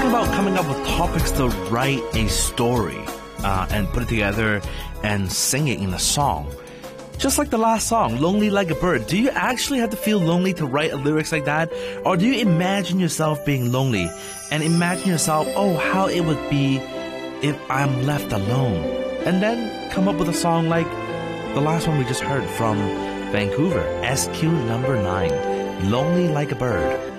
talking about coming up with topics to write a story and put it together and sing it in a song. Just like the last song, Lonely Like a Bird, do you actually have to feel lonely to write lyrics like that? Or do you imagine yourself being lonely and imagine yourself, oh, how it would be if I'm left alone? And then come up with a song like the last one we just heard from Vancouver, SQ number 9, Lonely Like a Bird.